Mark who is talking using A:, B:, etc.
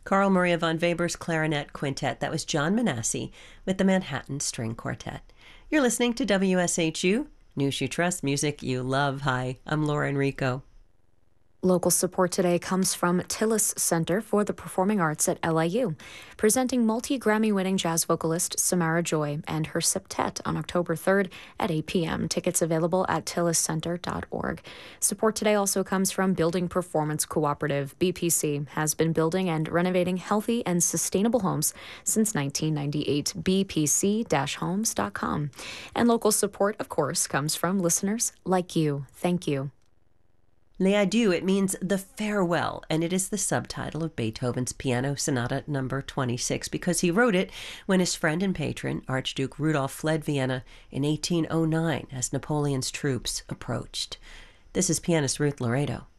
A: Carl Maria von Weber's Clarinet Quintet. That was John Manassi with the Manhattan String Quartet. You're listening to WSHU, News You Trust, Music You Love. Hi, I'm Laura Enrico.
B: Local support today comes from Tillis Center for the Performing Arts at LIU, presenting multi-Grammy-winning jazz vocalist Samara Joy and her septet on October 3rd at 8 p.m. Tickets available at tilliscenter.org. Support today also comes from Building Performance Cooperative. BPC has been building and renovating healthy and sustainable homes since 1998. bpc-homes.com. And local support, of course, comes from listeners like you. Thank you.
A: Les Adieux, it means the farewell, and it is the subtitle of Beethoven's Piano Sonata No. 26 because he wrote it when his friend and patron, Archduke Rudolf, fled Vienna in 1809 as Napoleon's troops approached. This is pianist Ruth Laredo.